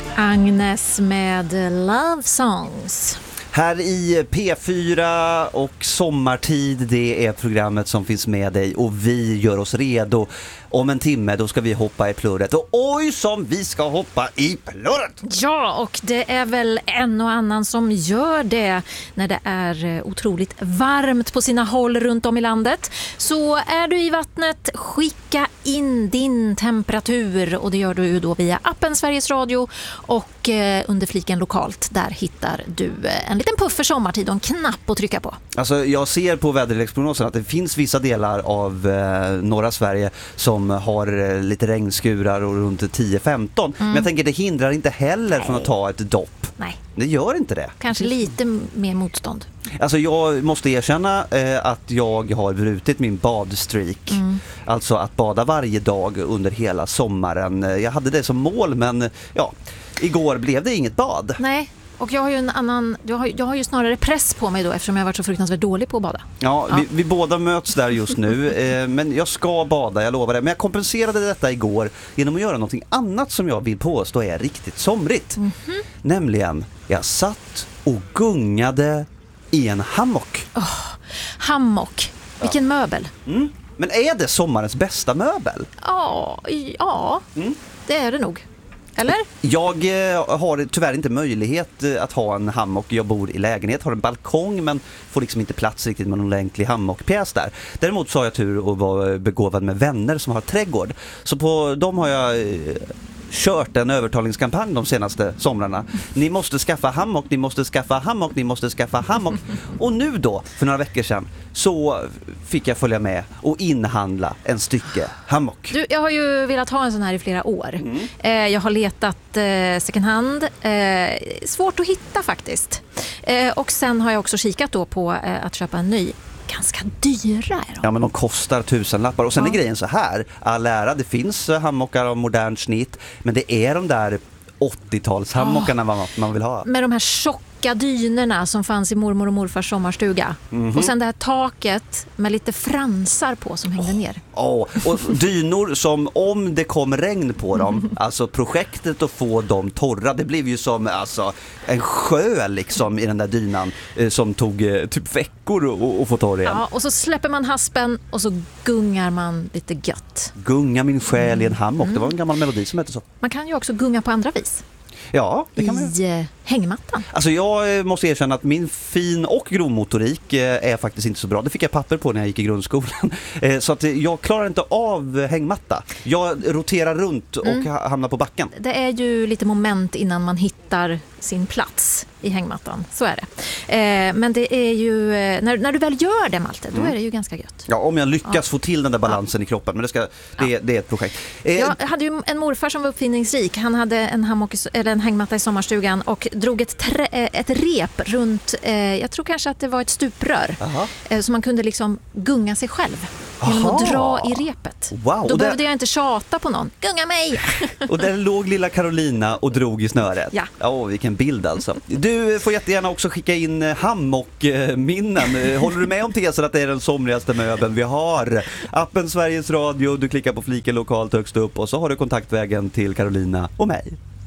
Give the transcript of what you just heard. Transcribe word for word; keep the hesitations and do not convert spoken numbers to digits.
Agnes med Love Songs. Här i P fyra och Sommartid, det är programmet som finns med dig och vi gör oss redo. Om en timme då ska vi hoppa i plurret. Och oj som vi ska hoppa i plurret! Ja, och det är väl en och annan som gör det när det är otroligt varmt på sina håll runt om i landet. Så är du i vattnet, skicka in din temperatur och det gör du ju då via appen Sveriges Radio och eh, under fliken lokalt. Där hittar du en liten puff för sommartid och en knapp att trycka på. Alltså jag ser på väderleksprognosen att det finns vissa delar av eh, norra Sverige som har eh, lite regnskurar och runt tio femton. Mm. Men jag tänker det hindrar inte heller Nej. Från att ta ett dopp. Nej. Det gör inte det. Kanske lite mer motstånd. Alltså jag måste erkänna eh, att jag har brutit min badstreak. Mm. Alltså att bada varje dag under hela sommaren. Jag hade det som mål men ja, igår blev det inget bad. Nej. Och jag har ju en annan, jag har, jag har ju snarare press på mig då eftersom jag har varit så fruktansvärt dålig på att bada. Ja, ja. Vi, vi båda möts där just nu, eh, men jag ska bada, jag lovar det. Men jag kompenserade detta igår genom att göra någonting annat som jag vill påstå är riktigt somrigt. Mm-hmm. Nämligen, jag satt och gungade i en hammock. Oh, hammock, vilken ja. möbel. Mm. Men är det sommarens bästa möbel? Ja, ja mm. det är det nog. Eller? Jag eh, har tyvärr inte möjlighet eh, att ha en hammock. Jag bor i lägenhet, har en balkong men får liksom inte plats riktigt med någon ordentlig hammockpjäs där. Däremot så har jag tur att vara begåvad med vänner som har trädgård. Så på dem har jag eh, kört en övertalningskampanj de senaste somrarna. Ni måste skaffa hammock, ni måste skaffa hammock, ni måste skaffa hammock. Och nu då, för några veckor sedan, så fick jag följa med och inhandla en stycke hammock. Du, jag har ju velat ha en sån här i flera år. Mm. Eh, jag har letat eh, second hand. Eh, svårt att hitta faktiskt. Eh, och sen har jag också kikat då på eh, att köpa en ny. Ganska dyra är de. Ja, men de kostar tusenlappar. Och sen ja. är grejen så här. All ära, det finns hammockar av modern snitt. Men det är de där åttio-tals hammockarna oh. man, man vill ha. Med de här tjocka dynerna som fanns i mormor och morfars sommarstuga. Mm-hmm. Och sen det här taket med lite fransar på som hängde oh. ner. Oh. Och dynor som om det kom regn på dem. Mm. Alltså projektet att få dem torra. Det blev ju som alltså, en sjö liksom i den där dynan. Eh, som tog eh, typ veckor att få torra igen. Ja, och så släpper man haspen och så gungar man lite gött. Gunga min själ i en hammock. Mm. Det var en gammal melodi som hette så. Man kan ju också gunga på andra vis. Ja, det kan man. I hängmattan. Alltså jag måste erkänna att min fin- och grovmotorik är faktiskt inte så bra. Det fick jag papper på när jag gick i grundskolan. Så att jag klarar inte av hängmatta. Jag roterar runt och mm. hamnar på backen. Det är ju lite moment innan man hittar sin plats i hängmattan. Så är det. Men det är ju, när, när du väl gör det, Malte, då är det ju ganska gött. Ja, om jag lyckas ja. få till den där balansen ja. i kroppen. Men det, ska, det, ja. det är ett projekt. Jag hade ju en morfar som var uppfinningsrik. Han hade en, hammock, eller en hängmatta i sommarstugan och drog ett, trä, ett rep runt, eh, jag tror kanske att det var ett stuprör. Eh, så man kunde liksom gunga sig själv genom Aha. att dra i repet. Wow. Då behövde där... jag inte tjata på någon. Gunga mig! Och där låg lilla Carolina och drog i snöret. Ja. Åh, vilken bild alltså. Du får jättegärna också skicka in hammockminnen. Håller du med om tesen att det är den somrigaste möbeln vi har? Appen Sveriges Radio, du klickar på fliken lokalt högst upp och så har du kontaktvägen till Carolina och mig.